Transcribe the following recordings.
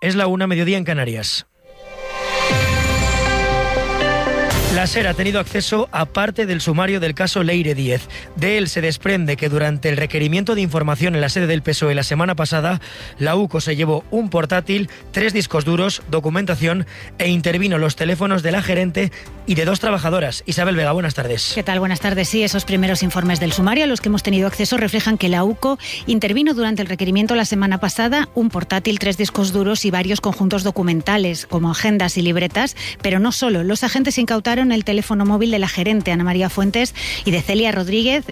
Es la 1, mediodía en Canarias. La SER ha tenido acceso a parte del sumario del caso Leire Díez. De él se desprende que durante el requerimiento de información en la sede del PSOE la semana pasada, la UCO se llevó un portátil, 3 discos duros, documentación e intervino los teléfonos de la gerente y de 2 trabajadoras. Isabel Vega, buenas tardes. ¿Qué tal? Buenas tardes. Sí, esos primeros informes del sumario a los que hemos tenido acceso reflejan que la UCO intervino durante el requerimiento la semana pasada un portátil, 3 discos duros y varios conjuntos documentales, como agendas y libretas, pero no solo. Los agentes incautaron el teléfono móvil de la gerente Ana María Fuentes y de Celia Rodríguez,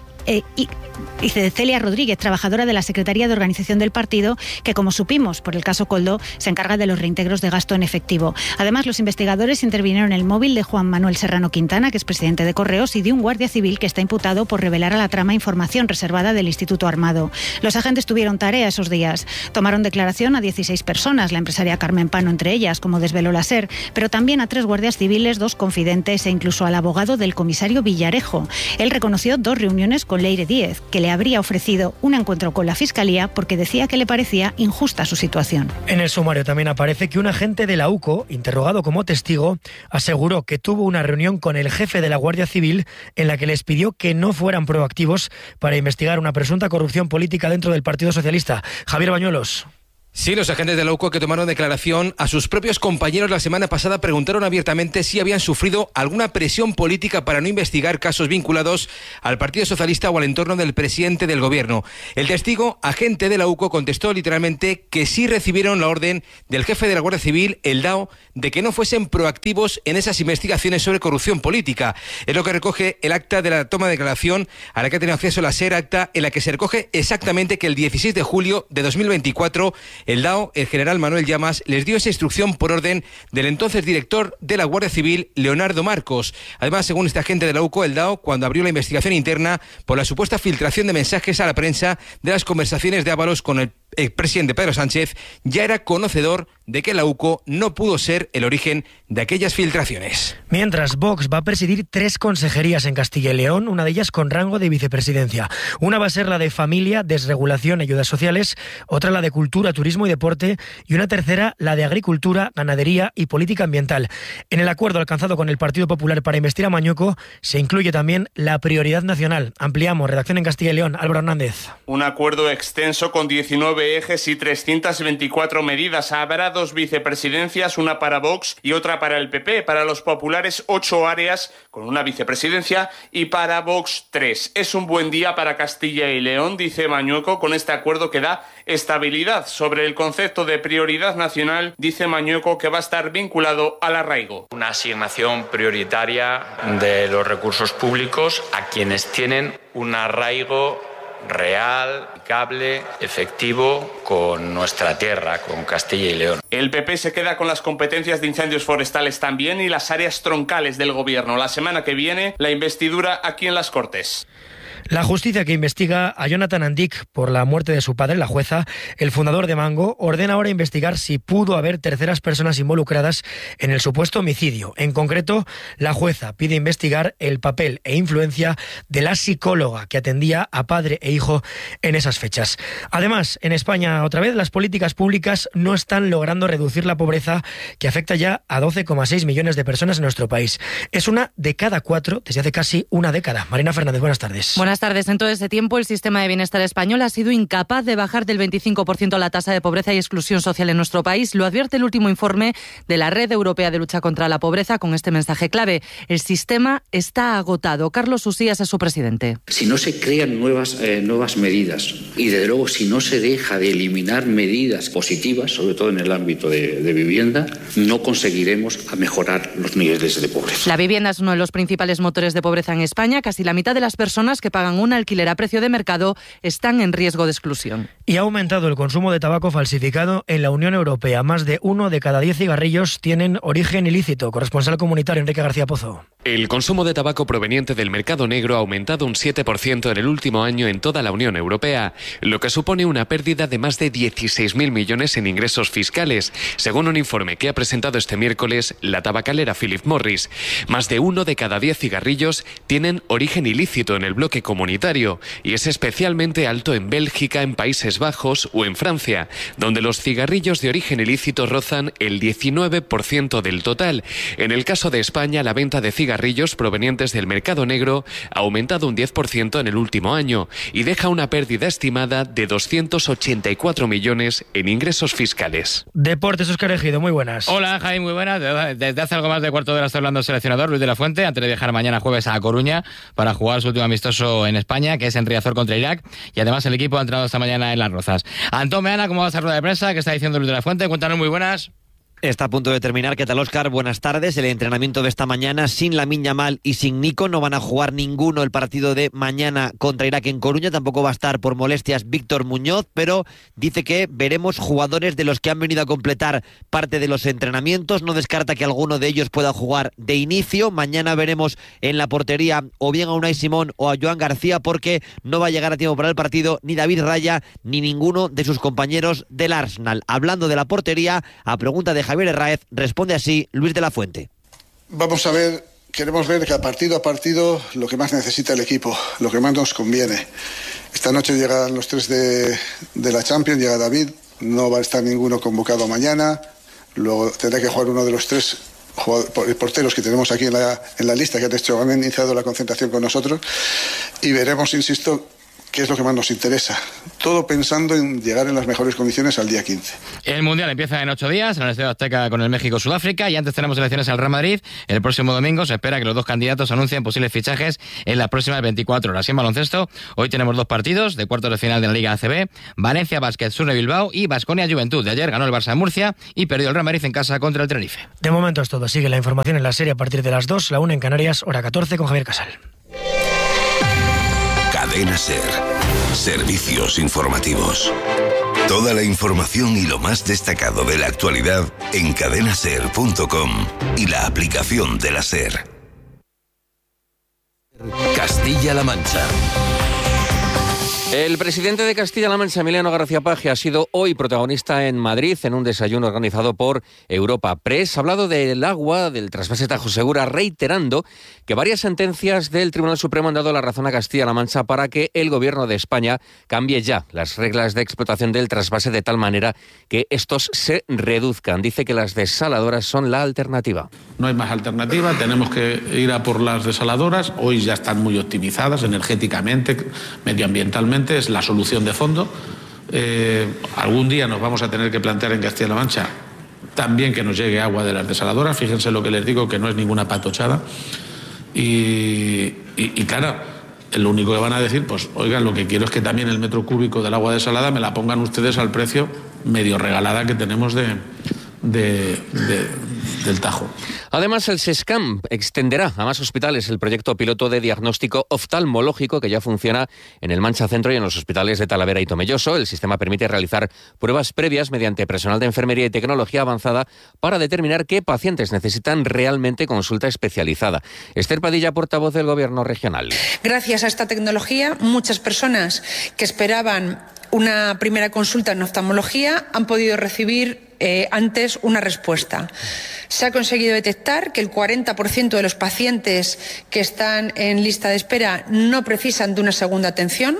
trabajadora de la Secretaría de Organización del partido, que, como supimos por el caso Koldo, se encarga de los reintegros de gasto en efectivo. Además, los investigadores intervinieron en el móvil de Juan Manuel Serrano Quintana, que es presidente de Correos, y de un guardia civil que está imputado por revelar a la trama información reservada del Instituto Armado. Los agentes tuvieron tarea esos días. Tomaron declaración a 16 personas, la empresaria Carmen Pano entre ellas, como desveló la SER, pero también a 3 guardias civiles, 2 confidentes e incluso al abogado del comisario Villarejo. Él reconoció 2 reuniones con Leire Díez, que le habría ofrecido un encuentro con la Fiscalía porque decía que le parecía injusta su situación. En el sumario también aparece que un agente de la UCO, interrogado como testigo, aseguró que tuvo una reunión con el jefe de la Guardia Civil en la que les pidió que no fueran proactivos para investigar una presunta corrupción política dentro del Partido Socialista. Javier Bañuelos. Sí, los agentes de la UCO que tomaron declaración a sus propios compañeros la semana pasada preguntaron abiertamente si habían sufrido alguna presión política para no investigar casos vinculados al Partido Socialista o al entorno del presidente del gobierno. El testigo, agente de la UCO, contestó literalmente que sí recibieron la orden del jefe de la Guardia Civil, el DAO, de que no fuesen proactivos en esas investigaciones sobre corrupción política. Es lo que recoge el acta de la toma de declaración a la que ha tenido acceso la SER, acta en la que se recoge exactamente que el 16 de julio de 2024 el DAO, el general Manuel Llamas, les dio esa instrucción por orden del entonces director de la Guardia Civil, Leonardo Marcos. Además, según este agente de la UCO, el DAO, cuando abrió la investigación interna por la supuesta filtración de mensajes a la prensa de las conversaciones de Ábalos con el presidente Pedro Sánchez, ya era conocedor de que la UCO no pudo ser el origen de aquellas filtraciones. Mientras, Vox va a presidir 3 consejerías en Castilla y León, una de ellas con rango de vicepresidencia. Una va a ser la de Familia, Desregulación y Ayudas Sociales, otra la de Cultura, Turismo y Deporte y una tercera la de Agricultura, Ganadería y Política Ambiental. En el acuerdo alcanzado con el Partido Popular para investir a Mañueco se incluye también la prioridad nacional. Ampliamos, redacción en Castilla y León, Álvaro Hernández. Un acuerdo extenso con 19 ejes y 324 medidas. Habrá 2 vicepresidencias, una para Vox y otra para el PP. Para los populares, 8 áreas con una vicepresidencia y para Vox 3. Es un buen día para Castilla y León, dice Mañueco, con este acuerdo que da estabilidad. Sobre el concepto de prioridad nacional, dice Mañueco que va a estar vinculado al arraigo. Una asignación prioritaria de los recursos públicos a quienes tienen un arraigo real, aplicable, efectivo con nuestra tierra, con Castilla y León. El PP se queda con las competencias de incendios forestales también y las áreas troncales del gobierno. La semana que viene, la investidura aquí en las Cortes. La justicia que investiga a Jonathan Andic por la muerte de su padre, la jueza, el fundador de Mango, ordena ahora investigar si pudo haber terceras personas involucradas en el supuesto homicidio. En concreto, la jueza pide investigar el papel e influencia de la psicóloga que atendía a padre e hijo en esas fechas. Además, en España, otra vez, las políticas públicas no están logrando reducir la pobreza que afecta ya a 12,6 millones de personas en nuestro país. Es una de cada 4 desde hace casi una década. Marina Fernández, buenas tardes. Buenas tardes. En todo ese tiempo, el sistema de bienestar español ha sido incapaz de bajar del 25% la tasa de pobreza y exclusión social en nuestro país. Lo advierte el último informe de la Red Europea de Lucha contra la Pobreza con este mensaje clave. El sistema está agotado. Carlos Usías es su presidente. Si no se crean nuevas medidas y, desde luego, si no se deja de eliminar medidas positivas, sobre todo en el ámbito de vivienda, no conseguiremos mejorar los niveles de pobreza. La vivienda es uno de los principales motores de pobreza en España. Casi la mitad de las personas que pagan un alquiler a precio de mercado están en riesgo de exclusión. Y ha aumentado el consumo de tabaco falsificado en la Unión Europea. Más de 1 de cada 10 cigarrillos tienen origen ilícito. Corresponsal comunitario Enrique García Pozo. El consumo de tabaco proveniente del mercado negro ha aumentado un 7% en el último año en toda la Unión Europea, lo que supone una pérdida de más de 16.000 millones en ingresos fiscales, según un informe que ha presentado este miércoles la tabacalera Philip Morris. Más de 1 de cada 10 cigarrillos tienen origen ilícito en el bloque porcentaje comunitario y es especialmente alto en Bélgica, en Países Bajos o en Francia, donde los cigarrillos de origen ilícito rozan el 19% del total. En el caso de España, la venta de cigarrillos provenientes del mercado negro ha aumentado un 10% en el último año y deja una pérdida estimada de 284 millones en ingresos fiscales. Deportes, Óscar Ejido, muy buenas. Hola, Jaime, muy buenas. Desde hace algo más de cuarto de hora está hablando el seleccionador Luis de la Fuente, antes de viajar mañana jueves a Coruña para jugar su último amistoso en España, que es en Riazor contra Irak, y además el equipo ha entrenado esta mañana en Las Rozas. Antón Meana, ¿cómo va esa rueda de prensa? ¿Qué está diciendo Luis de la Fuente? Cuéntanos, muy buenas. Está a punto de terminar. ¿Qué tal, Óscar? Buenas tardes. El entrenamiento de esta mañana sin Lamine Yamal y sin Nico. No van a jugar ninguno el partido de mañana contra Irak en Coruña. Tampoco va a estar por molestias Víctor Muñoz, pero dice que veremos jugadores de los que han venido a completar parte de los entrenamientos. No descarta que alguno de ellos pueda jugar de inicio. Mañana veremos en la portería o bien a Unai Simón o a Joan García, porque no va a llegar a tiempo para el partido ni David Raya ni ninguno de sus compañeros del Arsenal. Hablando de la portería, a pregunta de Javier Herráez, responde así Luis de la Fuente. Vamos a ver, queremos ver cada partido a partido lo que más necesita el equipo, lo que más nos conviene. Esta noche llegan los 3 de la Champions, llega David, no va a estar ninguno convocado mañana, luego tendrá que jugar uno de los 3 porteros que tenemos aquí en la lista, que han iniciado la concentración con nosotros, y veremos, insisto, qué es lo que más nos interesa. Todo pensando en llegar en las mejores condiciones al día 15. El Mundial empieza en 8 días en el Estadio Azteca con el México-Sudáfrica, y antes tenemos elecciones al Real Madrid. El próximo domingo se espera que los dos candidatos anuncien posibles fichajes en las próximas 24 horas. Y en baloncesto, hoy tenemos 2 partidos de cuartos de final de la Liga ACB: Valencia Basket Sur de Bilbao y Baskonia Juventud. De ayer ganó el Barça en Murcia y perdió el Real Madrid en casa contra el Tenerife. De momento es todo. Sigue la información en la serie a partir de las 2, la 1 en Canarias, hora 14, con Javier Casal. Cadena SER. Servicios informativos. Toda la información y lo más destacado de la actualidad en cadenaser.com y la aplicación de la SER. Castilla-La Mancha. El presidente de Castilla-La Mancha, Emiliano García Paje, ha sido hoy protagonista en Madrid en un desayuno organizado por Europa Press. Ha hablado del agua, del trasvase Tajo Segura, reiterando que varias sentencias del Tribunal Supremo han dado la razón a Castilla-La Mancha para que el Gobierno de España cambie ya las reglas de explotación del trasvase de tal manera que estos se reduzcan. Dice que las desaladoras son la alternativa. No hay más alternativa, tenemos que ir a por las desaladoras. Hoy ya están muy optimizadas energéticamente, medioambientalmente. Es la solución de fondo. Algún día nos vamos a tener que plantear en Castilla-La Mancha también que nos llegue agua de las desaladoras. Fíjense lo que les digo, que no es ninguna patochada. Y claro, lo único que van a decir, pues oigan, lo que quiero es que también el metro cúbico del agua desalada me la pongan ustedes al precio medio regalada que tenemos del Tajo. Además, el SESCAM extenderá a más hospitales el proyecto piloto de diagnóstico oftalmológico que ya funciona en el Mancha Centro y en los hospitales de Talavera y Tomelloso. El sistema permite realizar pruebas previas mediante personal de enfermería y tecnología avanzada para determinar qué pacientes necesitan realmente consulta especializada. Esther Padilla, portavoz del Gobierno regional. Gracias a esta tecnología, muchas personas que esperaban una primera consulta en oftalmología han podido recibir antes una respuesta. Se ha conseguido detectar que el 40% de los pacientes que están en lista de espera no precisan de una segunda atención,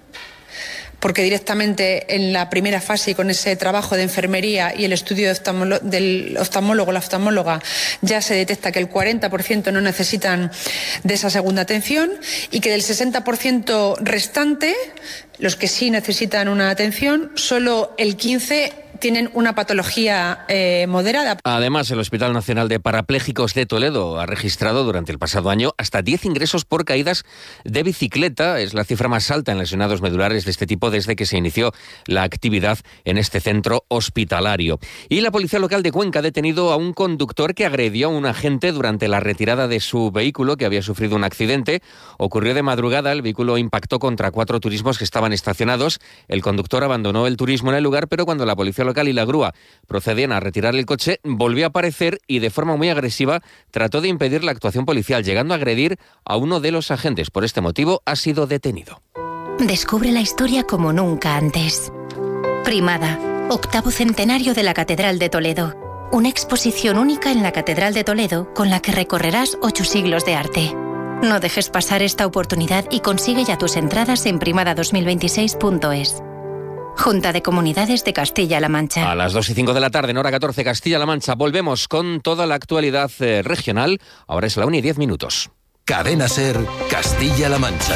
porque directamente en la primera fase y con ese trabajo de enfermería y el estudio del oftalmólogo o la oftalmóloga ya se detecta que el 40% no necesitan de esa segunda atención, y que del 60% restante, los que sí necesitan una atención, solo el 15% tienen una patología moderada. Además, el Hospital Nacional de Parapléjicos de Toledo ha registrado durante el pasado año hasta 10 ingresos por caídas de bicicleta. Es la cifra más alta en lesionados medulares de este tipo desde que se inició la actividad en este centro hospitalario. Y la policía local de Cuenca ha detenido a un conductor que agredió a un agente durante la retirada de su vehículo, que había sufrido un accidente. Ocurrió de madrugada, el vehículo impactó contra 4 turismos que estaban estacionados. El conductor abandonó el turismo en el lugar, pero cuando la policía local y la grúa procedían a retirar el coche, volvió a aparecer y de forma muy agresiva trató de impedir la actuación policial, llegando a agredir a uno de los agentes. Por este motivo ha sido detenido. Descubre la historia como nunca antes. Primada, 8º centenario de la Catedral de Toledo. Una exposición única en la Catedral de Toledo con la que recorrerás 8 siglos de arte. No dejes pasar esta oportunidad y consigue ya tus entradas en primada2026.es. Junta de Comunidades de Castilla-La Mancha. A las 2:05 de la tarde, en hora 14, Castilla-La Mancha. Volvemos con toda la actualidad regional. Ahora es la 1:10. Cadena SER, Castilla-La Mancha.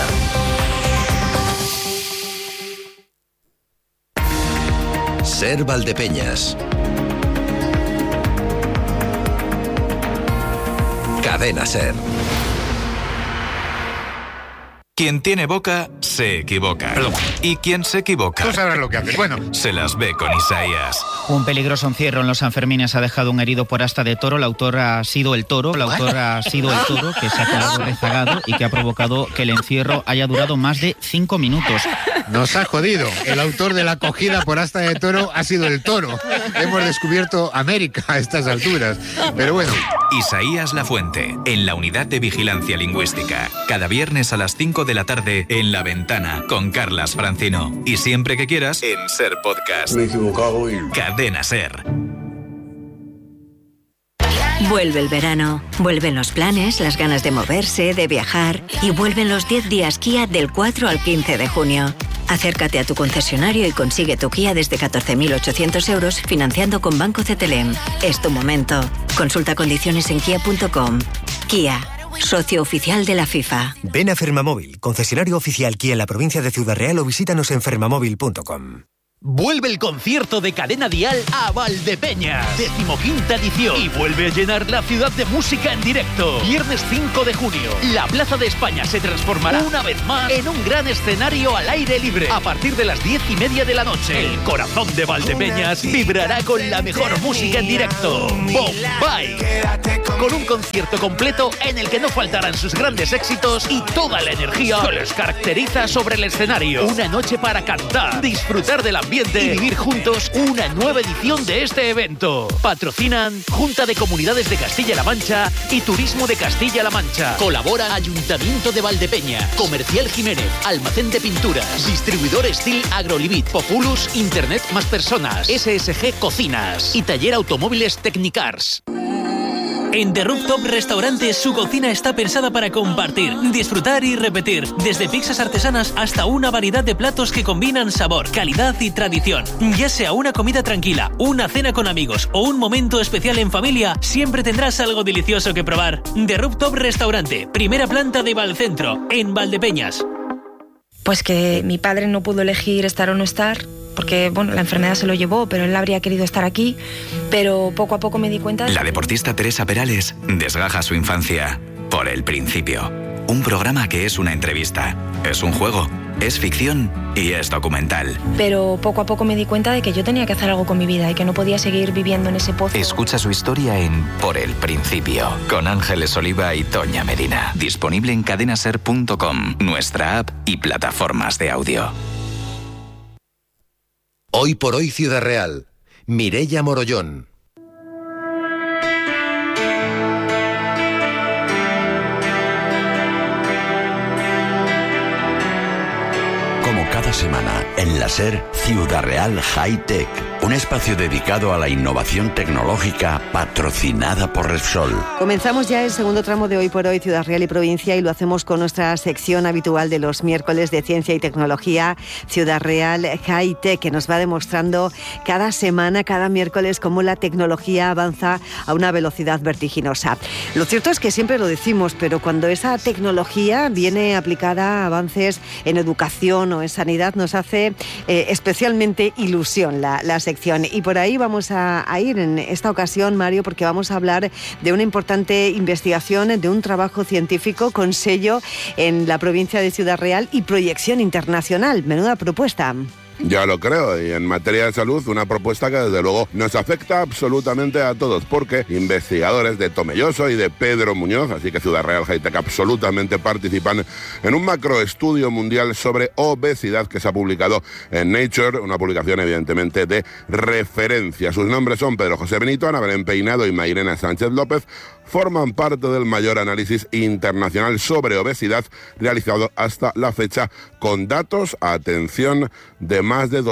SER Valdepeñas. Cadena SER. Quien tiene boca, se equivoca. Perdón. Y quien se equivoca... Tú sabrás lo que haces. Bueno. Se las ve con Isaías. Un peligroso encierro en los Sanfermines ha dejado un herido por asta de toro. La autora ha sido el toro. La autora ha sido el toro que se ha quedado rezagado y que ha provocado que el encierro haya durado más de 5 minutos. Nos ha jodido. El autor de la cogida por asta de toro ha sido el toro. Hemos descubierto América a estas alturas. Pero bueno. Isaías Lafuente, en la Unidad de Vigilancia Lingüística. Cada viernes a las 5 de la tarde en La Ventana con Carlas Francino. Y siempre que quieras en SER Podcast. Me he equivocado y... Cadena SER. Vuelve el verano, vuelven los planes, las ganas de moverse, de viajar y vuelven los 10 días Kia del 4 al 15 de junio. Acércate a tu concesionario y consigue tu Kia desde 14.800 euros financiando con Banco CTLM. Es tu momento. Consulta condiciones en kia.com. Kia, socio oficial de la FIFA. Ven a Fermamóvil, concesionario oficial Kia en la provincia de Ciudad Real o visítanos en fermamóvil.com. Vuelve el concierto de Cadena Dial a Valdepeñas, 15ª edición, y vuelve a llenar la ciudad de música en directo. Viernes 5 de junio, la Plaza de España se transformará una vez más en un gran escenario al aire libre. A partir de las 10:30 de la noche, el corazón de Valdepeñas vibrará con la mejor música en directo. Bombay, con un concierto completo en el que no faltarán sus grandes éxitos y toda la energía que les caracteriza sobre el escenario. Una noche para cantar, disfrutar del ambiente y vivir juntos una nueva edición de este evento. Patrocinan Junta de Comunidades de Castilla-La Mancha y Turismo de Castilla-La Mancha. Colabora Ayuntamiento de Valdepeñas, Comercial Jiménez, Almacén de Pinturas, Distribuidor Steel Agrolimit, Populus, Internet más Personas, SSG Cocinas y Taller Automóviles Technicars. En The Rooftop Restaurante, su cocina está pensada para compartir, disfrutar y repetir. Desde pizzas artesanas hasta una variedad de platos que combinan sabor, calidad y tradición. Ya sea una comida tranquila, una cena con amigos o un momento especial en familia, siempre tendrás algo delicioso que probar. The Rooftop Restaurante, primera planta de Valcentro, en Valdepeñas. Pues que mi padre no pudo elegir estar o no estar, porque bueno, la enfermedad se lo llevó, pero él habría querido estar aquí. Pero poco a poco me di cuenta... La deportista Teresa Perales desgaja su infancia por el principio. Un programa que es una entrevista, es un juego, es ficción y es documental. Pero poco a poco me di cuenta de que yo tenía que hacer algo con mi vida y que no podía seguir viviendo en ese pozo. Escucha su historia en Por el Principio, con Ángeles Oliva y Toña Medina. Disponible en cadenaser.com, nuestra app y plataformas de audio. Hoy por hoy Ciudad Real. Mireia Morollón. Como cada semana en la SER Ciudad Real High Tech, un espacio dedicado a la innovación tecnológica patrocinada por Repsol. Comenzamos ya el segundo tramo de Hoy por Hoy Ciudad Real y Provincia y lo hacemos con nuestra sección habitual de los miércoles de Ciencia y Tecnología, Ciudad Real High Tech, que nos va demostrando cada semana, cada miércoles, cómo la tecnología avanza a una velocidad vertiginosa. Lo cierto es que siempre lo decimos, pero cuando esa tecnología viene aplicada a avances en educación o en sanidad, nos hace especialmente ilusión la sección. Y por ahí vamos a ir en esta ocasión, Mario, porque vamos a hablar de una importante investigación, de un trabajo científico con sello en la provincia de Ciudad Real y proyección internacional. Menuda propuesta. Ya lo creo, y en materia de salud una propuesta que desde luego nos afecta absolutamente a todos, porque investigadores de Tomelloso y de Pedro Muñoz, así que Ciudad Real High Tech, absolutamente participan en un macroestudio mundial sobre obesidad que se ha publicado en Nature, una publicación evidentemente de referencia. Sus nombres son Pedro José Benito, Ana Belén Peinado y Mairena Sánchez López. forman parte del mayor análisis internacional sobre obesidad realizado hasta la fecha, con datos, atención, de más de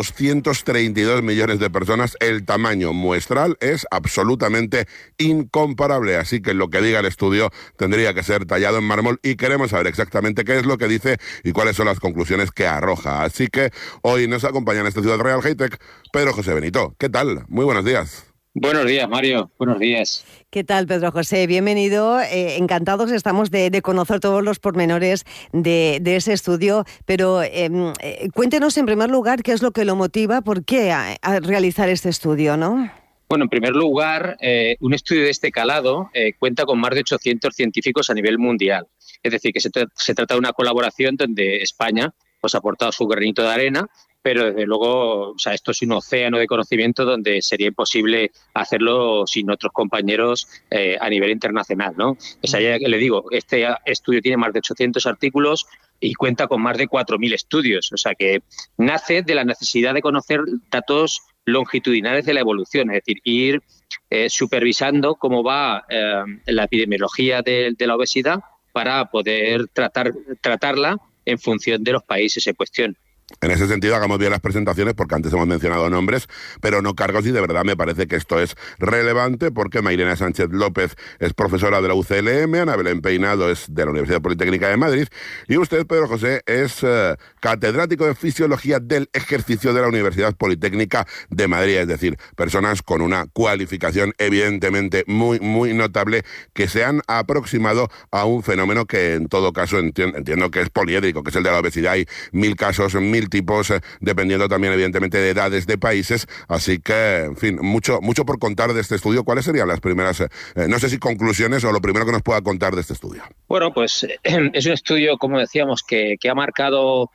232 millones de personas. El tamaño muestral es absolutamente incomparable, así que lo que diga el estudio tendría que ser tallado en mármol, y queremos saber exactamente qué es lo que dice y cuáles son las conclusiones que arroja. Así que hoy nos acompaña en esta Ciudad Real Hightech Pedro José Benito. ¿Qué tal? Muy buenos días. Buenos días, Mario. Buenos días. ¿Qué tal, Pedro José? Bienvenido. Encantados estamos de conocer todos los pormenores de ese estudio, pero cuéntenos en primer lugar qué es lo que lo motiva, por qué a realizar este estudio, ¿no? Bueno, en primer lugar, un estudio de este calado cuenta con más de 800 científicos a nivel mundial. Es decir, que se trata de una colaboración donde España pues, ha aportado su granito de arena, pero desde luego, o sea, esto es un océano de conocimiento donde sería imposible hacerlo sin otros compañeros a nivel internacional, ¿no? O sea, ya le digo, este estudio tiene más de 800 artículos y cuenta con más de 4.000 estudios, o sea que nace de la necesidad de conocer datos longitudinales de la evolución, es decir, ir supervisando cómo va la epidemiología de la obesidad para poder tratarla en función de los países en cuestión. En ese sentido, hagamos bien las presentaciones, porque antes hemos mencionado nombres, pero no cargos, y de verdad me parece que esto es relevante, porque Mairena Sánchez López es profesora de la UCLM, Ana Belén Peinado es de la Universidad Politécnica de Madrid, y usted, Pedro José, es catedrático de Fisiología del Ejercicio de la Universidad Politécnica de Madrid, es decir, personas con una cualificación evidentemente muy, muy notable, que se han aproximado a un fenómeno que en todo caso entiendo que es poliédrico, que es el de la obesidad. Hay 1.000 casos, 1.000 tipos, dependiendo también evidentemente de edades, de países, así que, en fin, mucho por contar de este estudio. ¿Cuáles serían las primeras, no sé si conclusiones o lo primero que nos pueda contar de este estudio? Bueno, pues es un estudio, como decíamos, que ha marcado,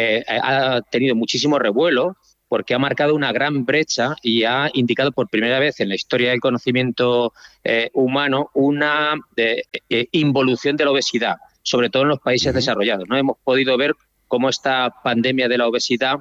ha tenido muchísimo revuelo, porque ha marcado una gran brecha y ha indicado por primera vez en la historia del conocimiento humano una involución de la obesidad, sobre todo en los países desarrollados, ¿no? Hemos podido ver cómo esta pandemia de la obesidad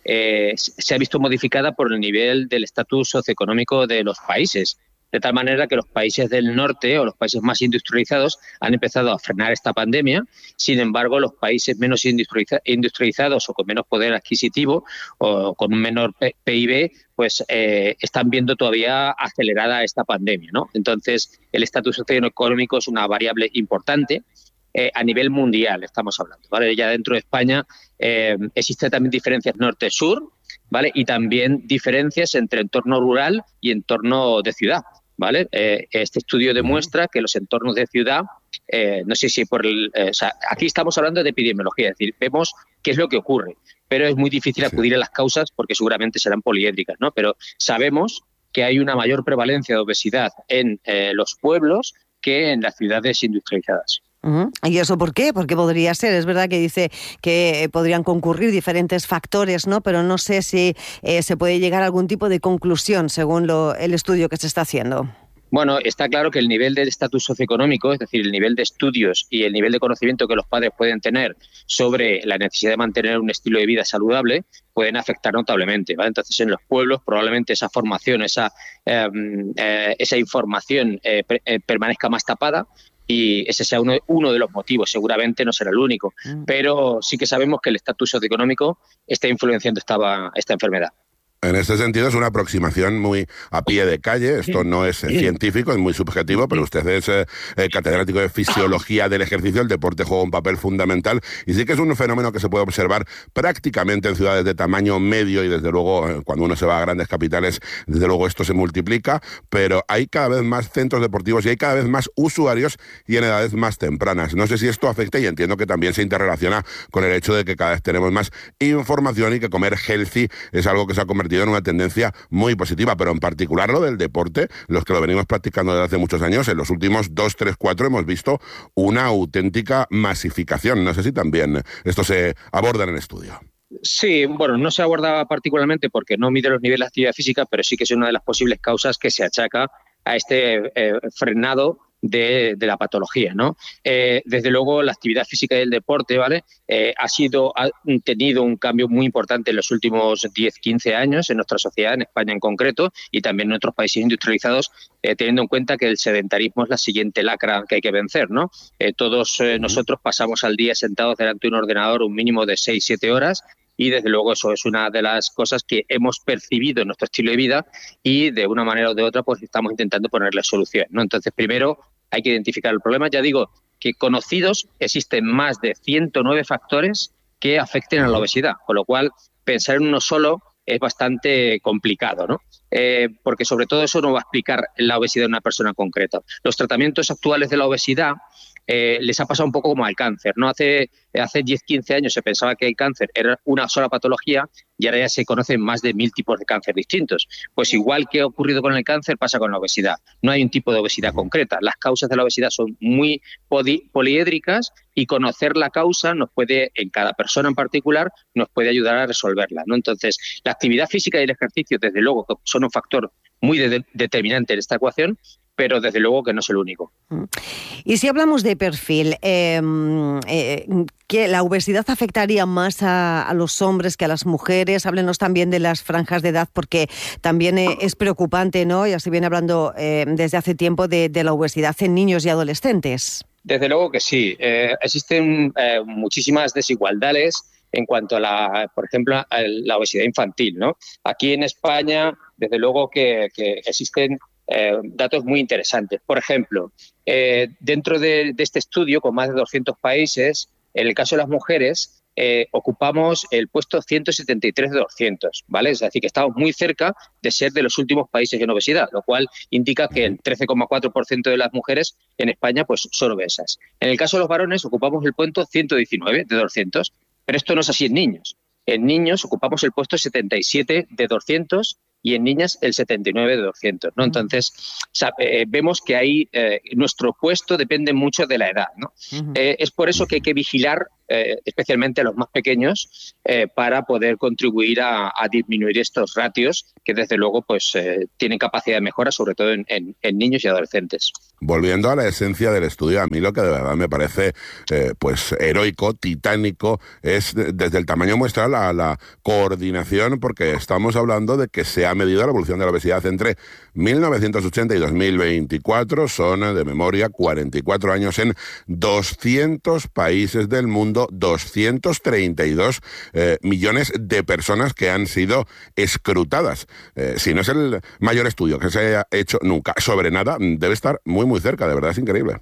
se ha visto modificada por el nivel del estatus socioeconómico de los países, de tal manera que los países del norte o los países más industrializados han empezado a frenar esta pandemia. Sin embargo, los países menos industrializados o con menos poder adquisitivo o con un menor PIB, pues están viendo todavía acelerada esta pandemia, ¿no? Entonces, el estatus socioeconómico es una variable importante. A nivel mundial estamos hablando, ¿vale? Ya dentro de España existen también diferencias norte-sur, ¿vale? Y también diferencias entre entorno rural y entorno de ciudad, ¿vale? Este estudio demuestra que los entornos de ciudad, no sé si o sea, aquí estamos hablando de epidemiología, es decir, vemos qué es lo que ocurre, pero es muy difícil acudir a las causas porque seguramente serán poliédricas, ¿no? Pero sabemos que hay una mayor prevalencia de obesidad en los pueblos que en las ciudades industrializadas. ¿Y eso por qué? Porque podría ser, es verdad que dice que podrían concurrir diferentes factores, ¿no? Pero no sé si se puede llegar a algún tipo de conclusión según el estudio que se está haciendo. Bueno, está claro que el nivel del estatus socioeconómico, es decir, el nivel de estudios y el nivel de conocimiento que los padres pueden tener sobre la necesidad de mantener un estilo de vida saludable, pueden afectar notablemente, ¿vale? Entonces, en los pueblos probablemente esa formación, esa información permanezca más tapada, y ese sea uno de los motivos, seguramente no será el único, pero sí que sabemos que el estatus socioeconómico está influenciando esta enfermedad. En este sentido es una aproximación muy a pie de calle, esto no es científico, es muy subjetivo, pero usted es catedrático de Fisiología del Ejercicio, el deporte juega un papel fundamental, y sí que es un fenómeno que se puede observar prácticamente en ciudades de tamaño medio, y desde luego cuando uno se va a grandes capitales, desde luego esto se multiplica, pero hay cada vez más centros deportivos y hay cada vez más usuarios y en edades más tempranas. No sé si esto afecta, y entiendo que también se interrelaciona con el hecho de que cada vez tenemos más información y que comer healthy es algo que se ha convertido en una tendencia muy positiva, pero en particular lo del deporte, los que lo venimos practicando desde hace muchos años, en los últimos 2, 3, 4 hemos visto una auténtica masificación. No sé si también esto se aborda en el estudio. Sí, bueno, no se aborda particularmente porque no mide los niveles de actividad física, pero sí que es una de las posibles causas que se achaca a este frenado de la patología, ¿no? Desde luego, la actividad física y el deporte, ¿vale? Ha tenido un cambio muy importante en los últimos 10-15 años en nuestra sociedad, en España en concreto, y también en otros países industrializados, teniendo en cuenta que el sedentarismo es la siguiente lacra que hay que vencer, ¿no? Todos nosotros pasamos al día sentados delante de un ordenador un mínimo de 6-7 horas, y desde luego eso es una de las cosas que hemos percibido en nuestro estilo de vida y de una manera o de otra pues estamos intentando ponerle solución, ¿no? Entonces, primero hay que identificar el problema. Ya digo que conocidos existen más de 109 factores que afecten a la obesidad, con lo cual pensar en uno solo es bastante complicado, ¿no? Porque sobre todo eso no va a explicar la obesidad de una persona concreta. Los tratamientos actuales de la obesidad les ha pasado un poco como al cáncer, ¿no? Hace 10-15 años se pensaba que el cáncer era una sola patología y ahora ya se conocen más de 1000 tipos de cáncer distintos. Pues igual que ha ocurrido con el cáncer, pasa con la obesidad. No hay un tipo de obesidad concreta. Las causas de la obesidad son muy poliédricas y conocer la causa nos puede, en cada persona en particular, nos puede ayudar a resolverla, ¿no? Entonces, la actividad física y el ejercicio, desde luego, son un factor muy determinante en esta ecuación, pero desde luego que no es el único. Y si hablamos de perfil, ¿que la obesidad afectaría más a los hombres que a las mujeres? Háblenos también de las franjas de edad, porque también es preocupante, ¿no? Ya se viene hablando desde hace tiempo de la obesidad en niños y adolescentes. Desde luego que sí. Existen muchísimas desigualdades en cuanto a por ejemplo, a la obesidad infantil, ¿no? Aquí en España, desde luego que existen datos muy interesantes. Por ejemplo, dentro de este estudio, con más de 200 países, en el caso de las mujeres, ocupamos el puesto 173 de 200, ¿vale? Es decir, que estamos muy cerca de ser de los últimos países en obesidad, lo cual indica que el 13,4% de las mujeres en España pues, son obesas. En el caso de los varones, ocupamos el puesto 119 de 200, pero esto no es así en niños. En niños ocupamos el puesto 77 de 200 y en niñas el 79 de 200, ¿no? Entonces, vemos que ahí nuestro puesto depende mucho de la edad, ¿no? Es por eso que hay que vigilar especialmente a los más pequeños para poder contribuir a disminuir estos ratios que desde luego pues tienen capacidad de mejora, sobre todo en niños y adolescentes. Volviendo a la esencia del estudio, a mí lo que de verdad me parece pues heroico, titánico, es desde el tamaño muestral a la coordinación, porque estamos hablando de que se ha medido la evolución de la obesidad entre 1980 y 2024, son de memoria 44 años en 200 países del mundo, 232 millones de personas que han sido escrutadas. Si no es el mayor estudio que se haya hecho nunca sobre nada, debe estar muy cerca, de verdad es increíble.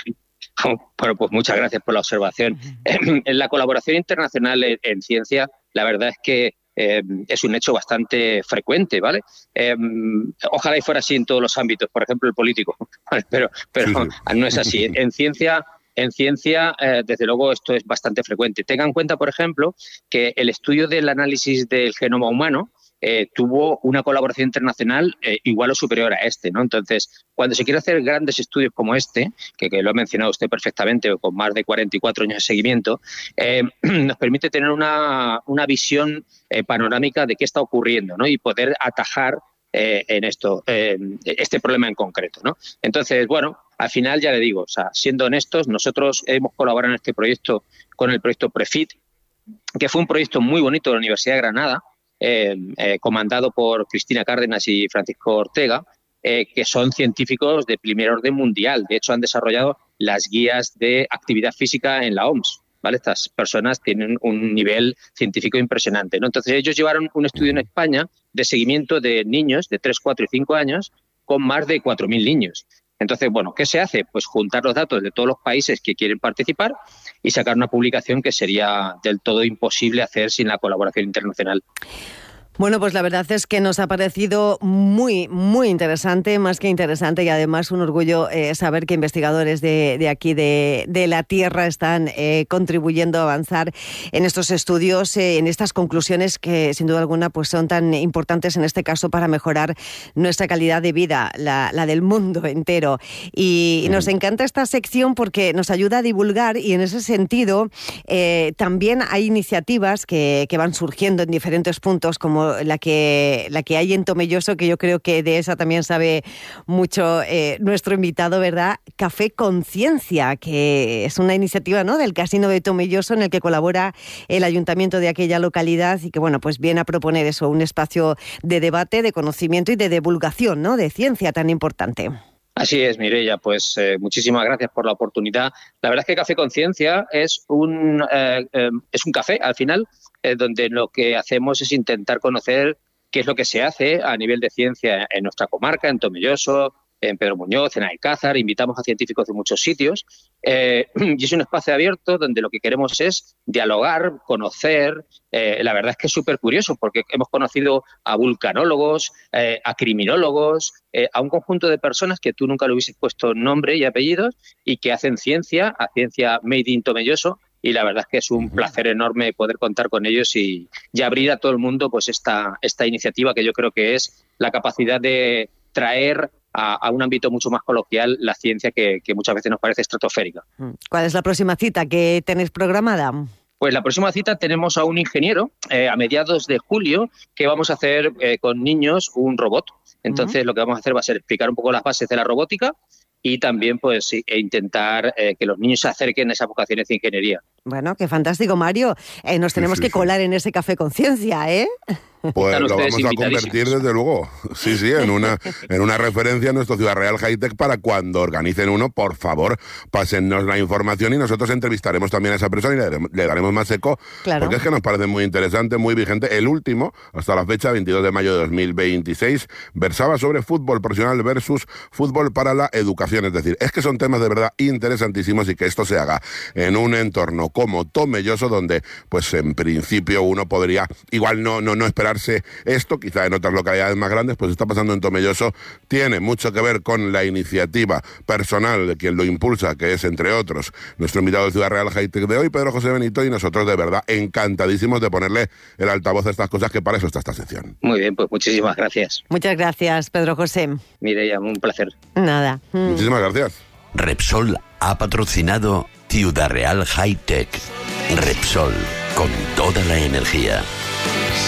Bueno, pues muchas gracias por la observación. En la colaboración internacional en ciencia, la verdad es que es un hecho bastante frecuente, ¿vale? Ojalá y fuera así en todos los ámbitos, por ejemplo el político, ¿vale? pero no es así. En ciencia, desde luego, esto es bastante frecuente. Tengan en cuenta, por ejemplo, que el estudio del análisis del genoma humano tuvo una colaboración internacional igual o superior a este, ¿no? Entonces, cuando se quiere hacer grandes estudios como este, que lo ha mencionado usted perfectamente, con más de 44 años de seguimiento, nos permite tener una visión panorámica de qué está ocurriendo, ¿no? Y poder atajar en esto este problema en concreto, ¿no? Entonces, bueno, al final ya le digo, o sea, siendo honestos, nosotros hemos colaborado en este proyecto con el proyecto PREFIT, que fue un proyecto muy bonito de la Universidad de Granada, comandado por Cristina Cárdenas y Francisco Ortega, que son científicos de primer orden mundial. De hecho, han desarrollado las guías de actividad física en la OMS, ¿vale? Estas personas tienen un nivel científico impresionante, ¿no? Entonces, ellos llevaron un estudio en España de seguimiento de niños de 3, 4 y 5 años con más de 4.000 niños. Entonces, bueno, ¿qué se hace? Pues juntar los datos de todos los países que quieren participar y sacar una publicación que sería del todo imposible hacer sin la colaboración internacional. Bueno, pues la verdad es que nos ha parecido muy interesante, más que interesante, y además un orgullo saber que investigadores de aquí, de la Tierra, están contribuyendo a avanzar en estos estudios, en estas conclusiones que sin duda alguna pues son tan importantes en este caso para mejorar nuestra calidad de vida, la del mundo entero. Y nos encanta esta sección porque nos ayuda a divulgar, y en ese sentido también hay iniciativas que van surgiendo en diferentes puntos, como como la que hay en Tomelloso, que yo creo que de esa también sabe mucho nuestro invitado, ¿verdad? Café Conciencia, que es una iniciativa, ¿no?, del Casino de Tomelloso, en el que colabora el ayuntamiento de aquella localidad y que, bueno, pues viene a proponer eso, un espacio de debate, de conocimiento y de divulgación, ¿no?, de ciencia tan importante. Así es, Mireia, pues muchísimas gracias por la oportunidad. La verdad es que Café Conciencia es un café, al final, donde lo que hacemos es intentar conocer qué es lo que se hace a nivel de ciencia en nuestra comarca, en Tomelloso, en Pedro Muñoz, en Alcázar. Invitamos a científicos de muchos sitios y es un espacio abierto donde lo que queremos es dialogar, conocer. La verdad es que es súper curioso porque hemos conocido a vulcanólogos, a criminólogos, a un conjunto de personas que tú nunca le hubieses puesto nombre y apellidos y que hacen ciencia, a ciencia made in Tomelloso. Y la verdad es que es un placer enorme poder contar con ellos y abrir a todo el mundo pues esta iniciativa, que yo creo que es la capacidad de traer a un ámbito mucho más coloquial la ciencia que muchas veces nos parece estratosférica. ¿Cuál es la próxima cita que tenéis programada? Pues la próxima cita tenemos a un ingeniero a mediados de julio que vamos a hacer con niños un robot. Entonces lo que vamos a hacer va a ser explicar un poco las bases de la robótica y también pues intentar que los niños se acerquen a esas vocaciones de ingeniería. Bueno, qué fantástico, Mario. Nos tenemos que colar en ese Café Conciencia, ¿eh? Pues lo vamos a convertir, desde luego, en una referencia a nuestro Ciudad Real High Tech para cuando organicen uno. Por favor, pásennos la información y nosotros entrevistaremos también a esa persona y le daremos más eco, claro, porque es que nos parece muy interesante, muy vigente. El último, hasta la fecha, 22 de mayo de 2026, versaba sobre fútbol profesional versus fútbol para la educación. Es decir, es que son temas de verdad interesantísimos y que esto se haga en un entorno como Tomelloso, donde, pues en principio, uno podría igual no esperar esto, quizá en otras localidades más grandes, pues está pasando en Tomelloso. Tiene mucho que ver con la iniciativa personal de quien lo impulsa, que es, entre otros, nuestro invitado de Ciudad Real High Tech de hoy, Pedro José Benito, y nosotros de verdad encantadísimos de ponerle el altavoz a estas cosas, que para eso está esta sección. Muy bien, pues muchísimas gracias. Muchas gracias, Pedro José. Mireia, un placer. Nada. Muchísimas gracias. Repsol ha patrocinado Ciudad Real High Tech. Repsol, con toda la energía.